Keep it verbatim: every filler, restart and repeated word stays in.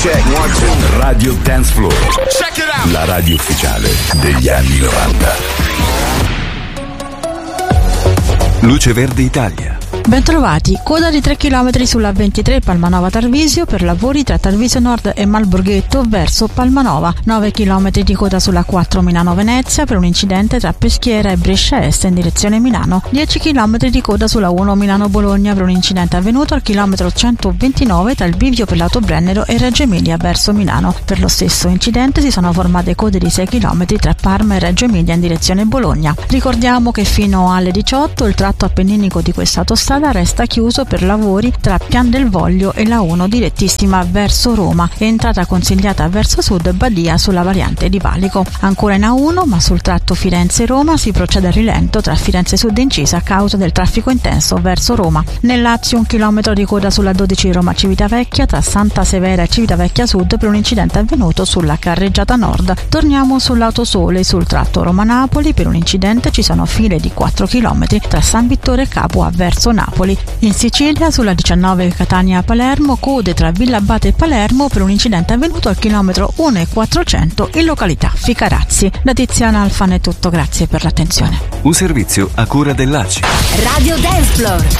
check, one, two. Radio Dance Floor. Check it out. La radio ufficiale degli anni novanta. Luce Verde Italia. Bentrovati, coda di tre chilometri sulla ventitré Palmanova Tarvisio per lavori tra Tarvisio Nord e Malborghetto verso Palmanova, nove chilometri di coda sulla quattro Milano Venezia per un incidente tra Peschiera e Brescia Est in direzione Milano, dieci chilometri di coda sulla uno Milano Bologna per un incidente avvenuto al chilometro centoventinove tra il bivio per l'Autobrennero e Reggio Emilia verso Milano. Per lo stesso incidente si sono formate code di sei chilometri tra Parma e Reggio Emilia in direzione Bologna. Ricordiamo che fino alle diciotto il tratto appenninico di questa autostrada resta chiuso per lavori tra Pian del Voglio e la uno direttissima verso Roma, entrata consigliata verso sud Badia sulla variante di Valico. Ancora in A uno, ma sul tratto Firenze-Roma si procede a rilento tra Firenze Sud e Incisa a causa del traffico intenso verso Roma. Nel Lazio un chilometro di coda sulla dodici Roma Civitavecchia tra Santa Severa e Civitavecchia Sud per un incidente avvenuto sulla carreggiata nord. Torniamo sull'Autosole sul tratto Roma-Napoli, per un incidente ci sono file di quattro chilometri tra San Vittore e Capua verso Napoli. In Sicilia sulla diciannove Catania-Palermo code tra Villa Abate e Palermo per un incidente avvenuto al chilometro uno e quattrocento in località Ficarazzi. Da Tiziana Alfano è tutto, grazie per l'attenzione. Un servizio a cura dell'A C I. Radio Dance Floor.